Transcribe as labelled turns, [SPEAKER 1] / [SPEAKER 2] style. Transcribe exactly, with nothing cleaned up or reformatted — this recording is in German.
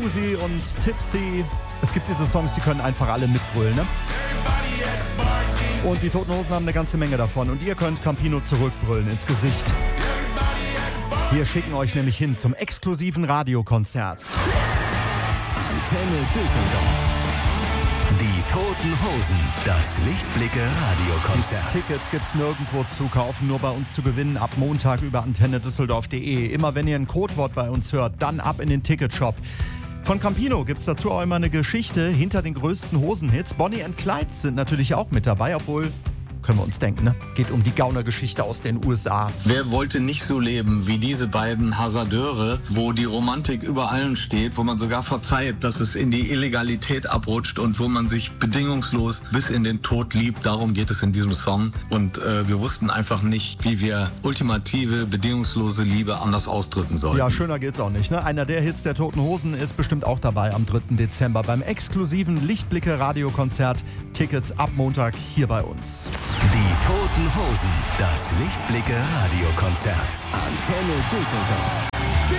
[SPEAKER 1] Scusi und Tipsy. Es gibt diese Songs, die können einfach alle mitbrüllen, ne? Und die Toten Hosen haben eine ganze Menge davon. Und ihr könnt Campino zurückbrüllen ins Gesicht. Wir schicken euch nämlich hin zum exklusiven Radiokonzert.
[SPEAKER 2] Antenne Düsseldorf. Die Toten Hosen, das Lichtblicke Radiokonzert.
[SPEAKER 1] Tickets gibt's nirgendwo zu kaufen, nur bei uns zu gewinnen. Ab Montag über antenne düsseldorf punkt de. Immer wenn ihr ein Codewort bei uns hört, dann ab in den Ticketshop. Von Campino gibt's dazu auch immer eine Geschichte hinter den größten Hosenhits. Bonnie and Clyde sind natürlich auch mit dabei, obwohl... Können wir uns denken, ne? Geht um die Gaunergeschichte aus den U S A.
[SPEAKER 3] Wer wollte nicht so leben wie diese beiden Hasardeure, wo die Romantik über allen steht, wo man sogar verzeiht, dass es in die Illegalität abrutscht und wo man sich bedingungslos bis in den Tod liebt. Darum geht es in diesem Song. Und äh, wir wussten einfach nicht, wie wir ultimative, bedingungslose Liebe anders ausdrücken sollen.
[SPEAKER 1] Ja, schöner geht's auch nicht, ne? Einer der Hits der Toten Hosen ist bestimmt auch dabei am dritten Dezember beim exklusiven Lichtblicke Radiokonzert. Tickets ab Montag hier bei uns.
[SPEAKER 2] Die Toten Hosen, das Lichtblicke Radiokonzert. Antenne Düsseldorf.